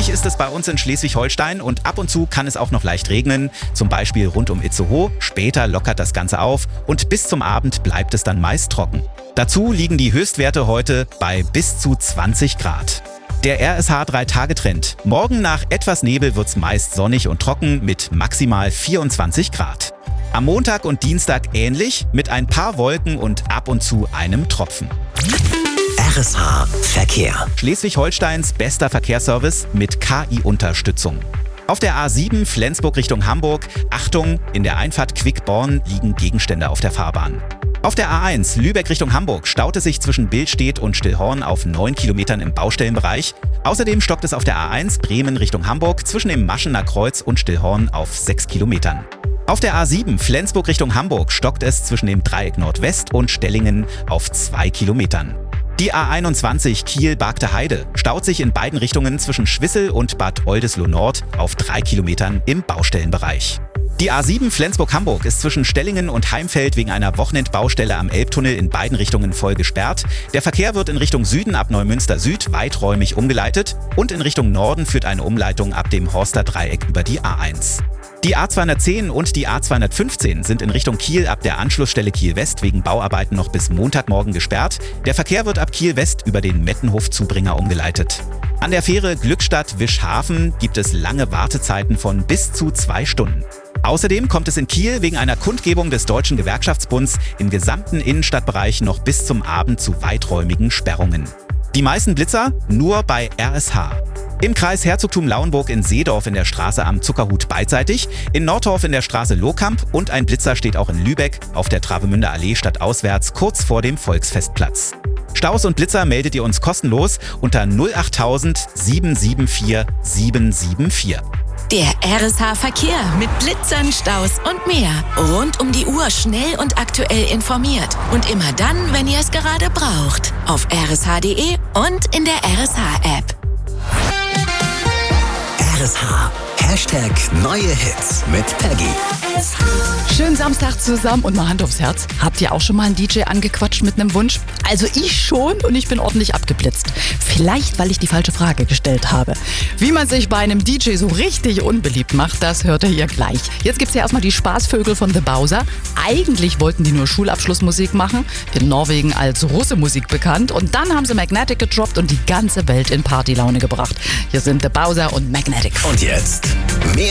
Sonnig ist es bei uns in Schleswig-Holstein und ab und zu kann es auch noch leicht regnen, zum Beispiel rund um Itzehoe. Später lockert das Ganze auf und bis zum Abend bleibt es dann meist trocken. Dazu liegen die Höchstwerte heute bei bis zu 20 Grad. Der RSH 3-Tage-Trend. Morgen nach etwas Nebel wird's meist sonnig und trocken mit maximal 24 Grad. Am Montag und Dienstag ähnlich mit ein paar Wolken und ab und zu einem Tropfen. RSH Verkehr. Schleswig-Holsteins bester Verkehrsservice mit KI-Unterstützung. Auf der A7 Flensburg Richtung Hamburg, Achtung, in der Einfahrt Quickborn liegen Gegenstände auf der Fahrbahn. Auf der A1 Lübeck Richtung Hamburg staut es sich zwischen Billstedt und Stillhorn auf 9 Kilometern im Baustellenbereich. Außerdem stockt es auf der A1 Bremen Richtung Hamburg zwischen dem Maschener Kreuz und Stillhorn auf 6 Kilometern. Auf der A7 Flensburg Richtung Hamburg stockt es zwischen dem Dreieck Nordwest und Stellingen auf 2 Kilometern. Die A21 Kiel-Bargte Heide staut sich in beiden Richtungen zwischen Schwissel und Bad Oldesloe-Nord auf 3 Kilometern im Baustellenbereich. Die A7 Flensburg-Hamburg ist zwischen Stellingen und Heimfeld wegen einer Wochenendbaustelle am Elbtunnel in beiden Richtungen voll gesperrt. Der Verkehr wird in Richtung Süden ab Neumünster Süd weiträumig umgeleitet und in Richtung Norden führt eine Umleitung ab dem Horster Dreieck über die A1. Die A210 und die A215 sind in Richtung Kiel ab der Anschlussstelle Kiel West wegen Bauarbeiten noch bis Montagmorgen gesperrt. Der Verkehr wird ab Kiel West über den Mettenhof-Zubringer umgeleitet. An der Fähre Glückstadt-Wischhafen gibt es lange Wartezeiten von bis zu 2 Stunden. Außerdem kommt es in Kiel wegen einer Kundgebung des Deutschen Gewerkschaftsbunds im gesamten Innenstadtbereich noch bis zum Abend zu weiträumigen Sperrungen. Die meisten Blitzer nur bei RSH. Im Kreis Herzogtum Lauenburg in Seedorf in der Straße am Zuckerhut beidseitig, in Nordorf in der Straße Lohkamp und ein Blitzer steht auch in Lübeck auf der Travemünder Allee stadtauswärts kurz vor dem Volksfestplatz. Staus und Blitzer meldet ihr uns kostenlos unter 08000 774 774. Der RSH Verkehr mit Blitzern, Staus und mehr. Rund um die Uhr schnell und aktuell informiert. Und immer dann, wenn ihr es gerade braucht. Auf rsh.de und in der RSH-App. RSH. #Neue Hits mit Peggy. Schönen Samstag zusammen und mal Hand aufs Herz. Habt ihr auch schon mal einen DJ angequatscht mit einem Wunsch? Also ich schon und ich bin ordentlich abgeblitzt. Vielleicht, weil ich die falsche Frage gestellt habe. Wie man sich bei einem DJ so richtig unbeliebt macht, das hört ihr hier gleich. Jetzt gibt's ja erstmal die Spaßvögel von The Bowser. Eigentlich wollten die nur Schulabschlussmusik machen, in Norwegen als Russe-Musik bekannt. Und dann haben sie Magnetic gedroppt und die ganze Welt in Partylaune gebracht. Hier sind The Bowser und Magnetic. Und jetzt mehr